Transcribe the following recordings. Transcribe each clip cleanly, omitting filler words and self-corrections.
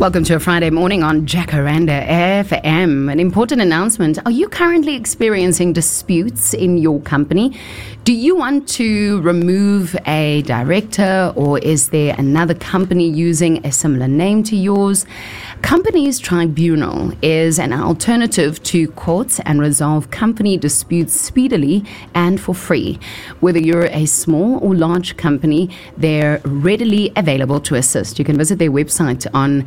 Welcome to a Friday morning on Jacaranda FM. An important announcement. Are you currently experiencing disputes in your company? Do you want to remove a director, or is there another company using a similar name to yours? Companies Tribunal is an alternative to courts and resolve company disputes speedily and for free. Whether you're a small or large company, they're readily available to assist. You can visit their website on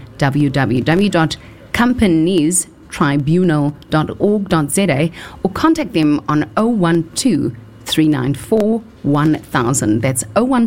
www.companiestribunal.org.za or contact them on 012-394-1000. That's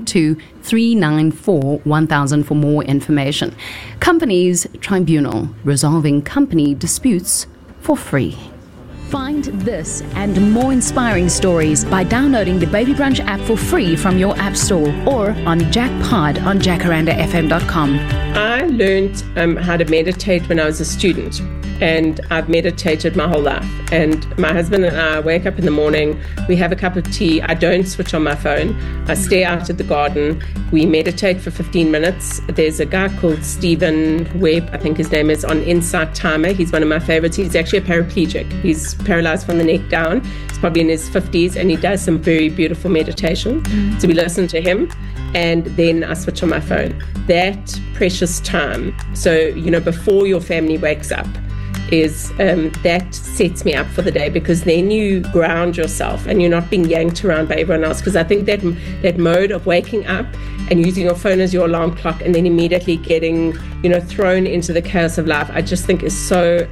012-394-1000 for more information. Companies Tribunal, resolving company disputes for free. Find this and more inspiring stories by downloading the Baby Brunch app for free from your app store or on Jackpod on jacarandafm.com. I learned how to meditate when I was a student, and I've meditated my whole life. And my husband and I wake up in the morning, we have a cup of tea, I don't switch on my phone, I stay out at the garden, we meditate for 15 minutes. There's a guy called Stephen Webb, I think his name is, on Insight Timer. He's one of my favorites. He's actually a paraplegic. He's paralyzed from the neck down. He's probably in his 50s, and he does some very beautiful meditation. So we listen to him, and then I switch on my phone. That precious time, so before your family wakes up, is that sets me up for the day, because then you ground yourself and you're not being yanked around by everyone else. Because I think that mode of waking up and using your phone as your alarm clock and then immediately getting thrown into the chaos of life, I just think is so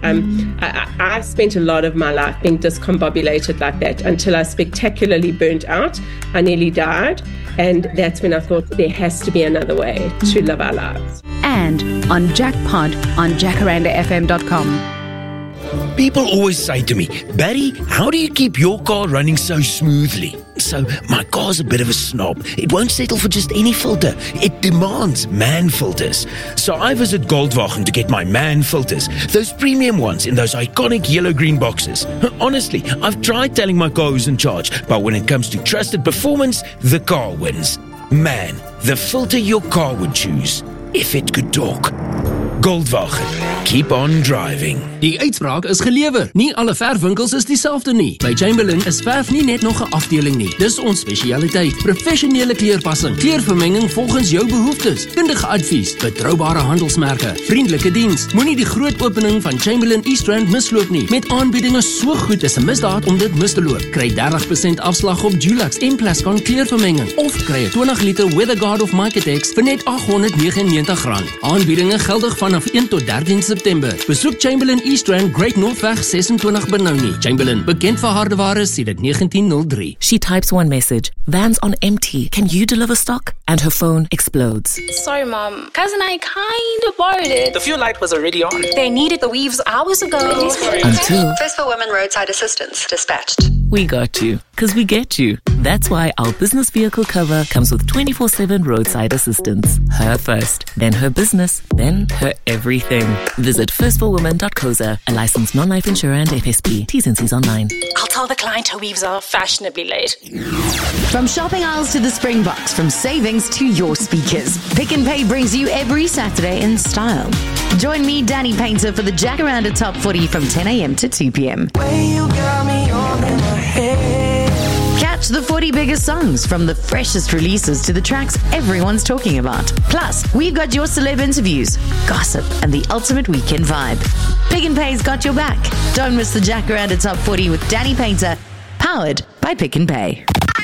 I spent a lot of my life being discombobulated like that until I spectacularly burnt out. I nearly died, and that's when I thought there has to be another way to live our lives. And on Jackpod on jacarandafm.com. People always say to me, Barry, how do you keep your car running so smoothly? So my car's a bit of a snob. It won't settle for just any filter. It demands MAN filters. So I visit Goldwagen to get my MAN filters, those premium ones in those iconic yellow-green boxes. Honestly, I've tried telling my car who's in charge, but when it comes to trusted performance, the car wins. MAN, the filter your car would choose, if it could talk. Goldwagen, keep on driving. Die uitspraak is gelewer. Nie alle verfwinkels is dieselfde nie. By Chamberlain is verf nie net nog 'n afdeling nie. Dis ons spesialiteit. Professionele kleurpassing, kleurvermenging volgens jou behoeftes, kundige advies, betroubare handelsmerke, vriendelike diens. Moenie die groot opening van Chamberlain East Rand misloop nie. Met aanbiedinge so goed is 'n misdaad om dit mis te loop. Kry 30% afslag op Dulux en Plascon kleurvermenging of kry 'n 20 liter WeatherGuard of Microtex vir net R899. Aanbiedinge geldig vanaf 1 tot 13 September. Besoek Chamberlain East Rand, Great Northweg 26 Benoni. Chamberlain, bekend vir hardeware sedert 1903. She types one message, van's on empty, can you deliver stock? And her phone explodes. Sorry, Mom. Cousin I kind of borrowed it. The fuel light was already on. They needed the weaves hours ago. Until First for Women Roadside Assistance dispatched. we got you, because we get you. That's why our business vehicle cover comes with 24/7 roadside assistance. Her first, then her business, then her everything. Visit firstforwomen.co.za, a licensed non-life insurer and FSP. T's and C's online. I'll tell the client her weaves are fashionably late. From shopping aisles to the Springboks, from savings to your speakers, Pick n Pay brings you every Saturday in style. Join me, Danny Painter, for the Jacaranda Top 40 from 10 a.m. to 2 p.m. Catch the 40 biggest songs, from the freshest releases to the tracks everyone's talking about. Plus, we've got your celeb interviews, gossip, and the ultimate weekend vibe. Pick n Pay's got your back. Don't miss the Jacaranda Top 40 with Danny Painter, powered by Pick n Pay.